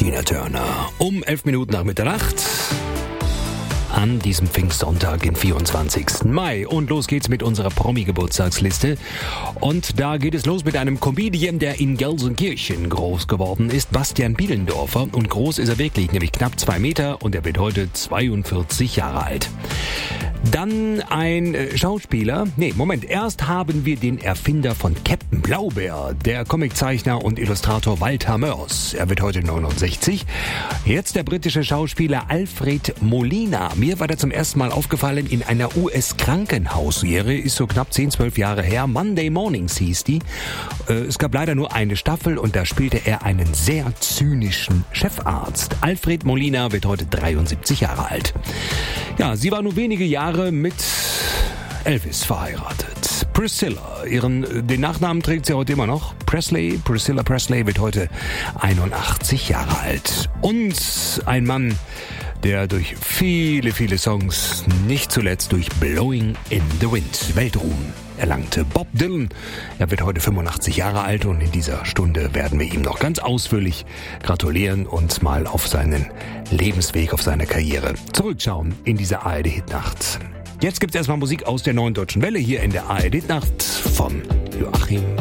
Tina Turner. Um 11 Minuten nach Mitternacht. An diesem Pfingstsonntag, den 24. Mai. Und los geht's mit unserer Promi-Geburtstagsliste. Und da geht es los mit einem Comedian, der in Gelsenkirchen groß geworden ist, Bastian Bielendorfer. Und groß ist er wirklich, nämlich knapp 2 Meter, und er wird heute 42 Jahre alt. Dann ein Schauspieler. Erst haben wir den Erfinder von Captain Blaubeer, der Comiczeichner und Illustrator Walter Mörs. Er wird heute 69. Jetzt der britische Schauspieler Alfred Molina. Mir war der zum ersten Mal aufgefallen in einer US-Krankenhausserie, ist so knapp 10-12 Jahre her. Monday Mornings hieß die. Es gab leider nur eine Staffel und da spielte er einen sehr zynischen Chefarzt. Alfred Molina wird heute 73 Jahre alt. Ja, sie war nur wenige Jahre mit Elvis verheiratet. Priscilla, den Nachnamen trägt sie heute immer noch. Priscilla Presley wird heute 81 Jahre alt. Und ein Mann, der durch viele, viele Songs, nicht zuletzt durch Blowing in the Wind, Weltruhm erlangte. Bob Dylan, er wird heute 85 Jahre alt und in dieser Stunde werden wir ihm noch ganz ausführlich gratulieren und mal auf seinen Lebensweg, auf seine Karriere zurückschauen in dieser ARD-Hitnacht. Jetzt gibt's erstmal Musik aus der Neuen Deutschen Welle hier in der ARD-Hitnacht von Joachim